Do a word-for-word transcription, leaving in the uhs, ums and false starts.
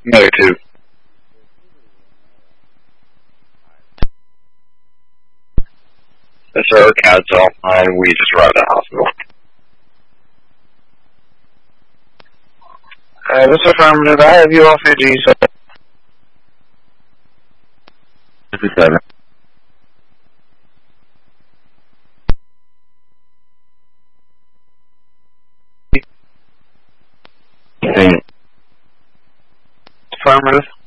Negative. Yes, sir. Cat's offline. We just arrived at the hospital. Uh, this is affirmative. I have you off your G, sir. fifty-seven. Affirmative.